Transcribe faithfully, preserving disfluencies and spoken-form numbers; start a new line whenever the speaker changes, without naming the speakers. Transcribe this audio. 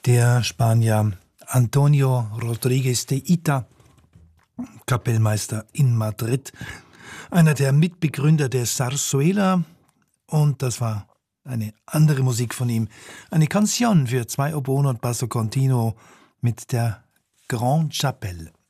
Der Spanier Antonio Rodríguez de Ita, Kapellmeister in Madrid, einer der Mitbegründer der Zarzuela, und das war eine andere Musik von ihm, eine Canción für zwei Oboen und Basso Continuo mit der Grande Chapelle.